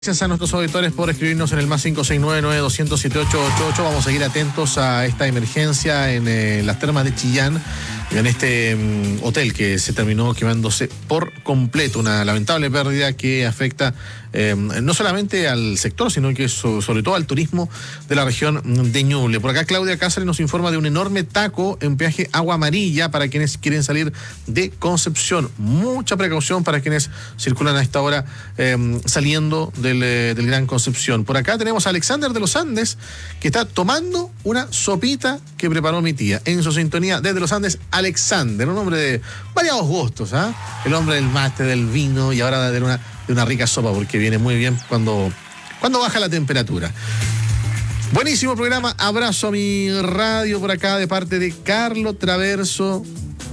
Gracias a nuestros auditores por escribirnos en el más 569-9207-888. Vamos a seguir atentos a esta emergencia en las termas de Chillán, en este hotel que se terminó quemándose por completo. Una lamentable pérdida que afecta no solamente al sector, sino que sobre todo al turismo de la región de Ñuble. Por acá Claudia Cáceres nos informa de un enorme taco en peaje Agua Amarilla para quienes quieren salir de Concepción. Mucha precaución para quienes circulan a esta hora saliendo del Gran Concepción. Por acá tenemos a Alexander de los Andes, que está tomando una sopita que preparó mi tía. En su sintonía desde los Andes, Alexander, un hombre de variados gustos, ¿ah? El hombre del mate, del vino y ahora de una rica sopa, porque viene muy bien cuando baja la temperatura. Buenísimo programa. Abrazo a mi radio por acá de parte de Carlos Traverso.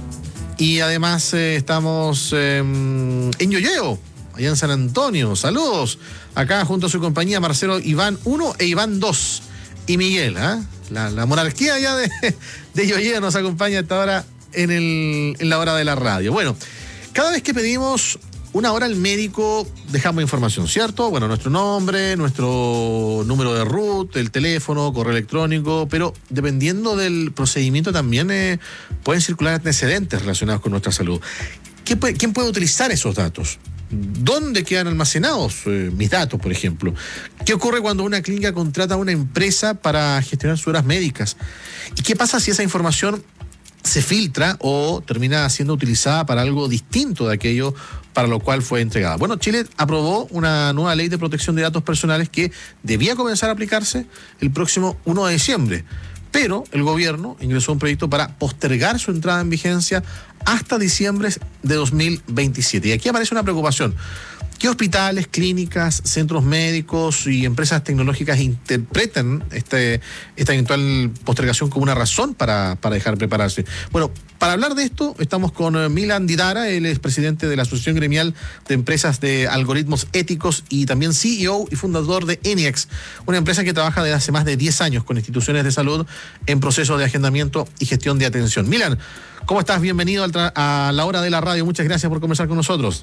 Y además estamos en Ñulleo, allá en San Antonio. Saludos. Acá junto a su compañía Marcelo Iván 1 e Iván 2. Y Miguel, ¿ah? La monarquía ya de Ñulleo nos acompaña hasta ahora en la hora de la radio. Bueno, cada vez que pedimos una hora al médico, dejamos información, ¿cierto? Bueno, nuestro nombre, nuestro número de RUT, el teléfono, correo electrónico, pero dependiendo del procedimiento también pueden circular antecedentes relacionados con nuestra salud. ¿Quién puede utilizar esos datos? ¿Dónde quedan almacenados mis datos, por ejemplo? ¿Qué ocurre cuando una clínica contrata a una empresa para gestionar sus horas médicas? ¿Y qué pasa si esa información se filtra o termina siendo utilizada para algo distinto de aquello para lo cual fue entregada? Bueno, Chile aprobó una nueva ley de protección de datos personales que debía comenzar a aplicarse el próximo 1 de diciembre. Pero el gobierno ingresó un proyecto para postergar su entrada en vigencia hasta diciembre de 2027. Y aquí aparece una preocupación. ¿Qué hospitales, clínicas, centros médicos y empresas tecnológicas interpretan esta eventual postergación como una razón para dejar prepararse? Bueno, para hablar de esto estamos con Milan Didara, él es presidente de la Asociación Gremial de Empresas de Algoritmos Éticos y también CEO y fundador de ENIEX, una empresa que trabaja desde hace más de 10 años con instituciones de salud en proceso de agendamiento y gestión de atención. Milan, ¿cómo estás? Bienvenido a la hora de la radio. Muchas gracias por conversar con nosotros.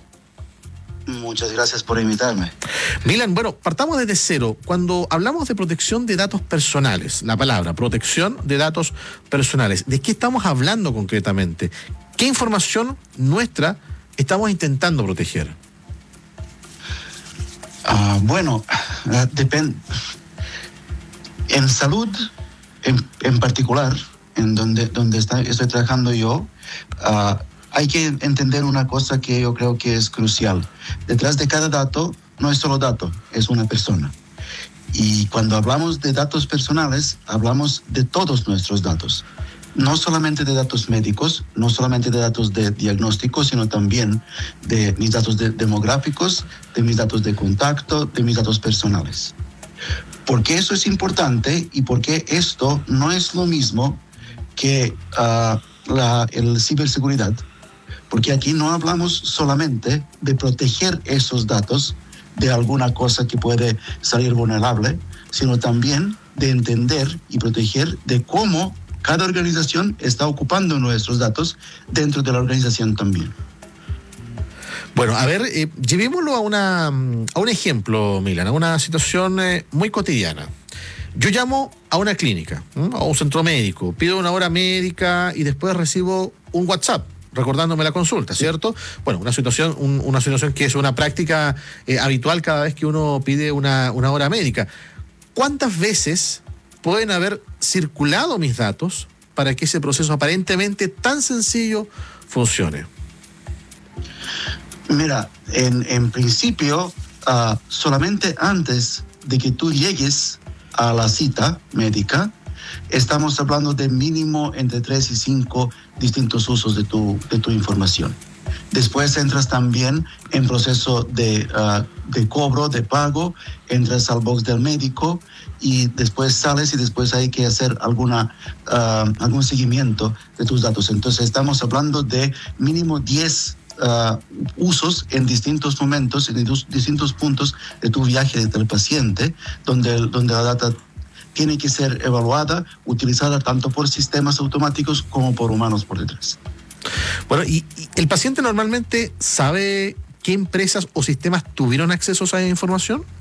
Muchas gracias por invitarme. Milan, bueno, partamos desde cero. Cuando hablamos de protección de datos personales, la palabra protección de datos personales, ¿de qué estamos hablando concretamente? ¿Qué información nuestra estamos intentando proteger? Bueno, depende. En salud, en particular, en donde estoy trabajando yo, hay que entender una cosa que yo creo que es crucial. Detrás de cada dato no es solo dato, es una persona. Y cuando hablamos de datos personales, hablamos de todos nuestros datos. No solamente de datos médicos, no solamente de datos de diagnóstico, sino también de mis datos demográficos, de mis datos de contacto, de mis datos personales. ¿Por qué eso es importante y por qué esto no es lo mismo que el ciberseguridad? Porque aquí no hablamos solamente de proteger esos datos de alguna cosa que puede salir vulnerable, sino también de entender y proteger de cómo cada organización está ocupando nuestros datos dentro de la organización también. Bueno, a ver, llevémoslo a un ejemplo, Milan, a una situación muy cotidiana. Yo llamo a una clínica, a un centro médico, pido una hora médica y después recibo un WhatsApp recordándome la consulta, ¿cierto? Bueno, una situación que es una práctica habitual cada vez que uno pide una hora médica. ¿Cuántas veces pueden haber circulado mis datos para que ese proceso aparentemente tan sencillo funcione? Mira, en principio, solamente antes de que tú llegues a la cita médica, estamos hablando de mínimo entre 3 y 5 distintos usos de tu información. Después entras también en proceso de cobro, de pago, entras al box del médico y después sales y después hay que hacer algún seguimiento de tus datos. Entonces estamos hablando de mínimo 10 usos en distintos momentos, en distintos puntos de tu viaje del paciente, donde la data tiene que ser evaluada, utilizada tanto por sistemas automáticos como por humanos por detrás. Bueno, ¿y el paciente normalmente sabe qué empresas o sistemas tuvieron acceso a esa información?